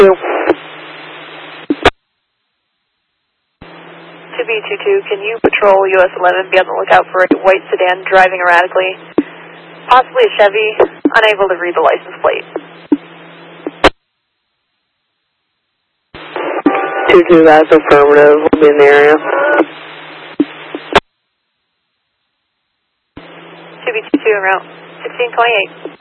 2B22, can you patrol US 11, be on the lookout for a white sedan driving erratically, possibly a Chevy, unable to read the license plate? 22, that's affirmative. We'll be in the area. 2B22 en route, 1628.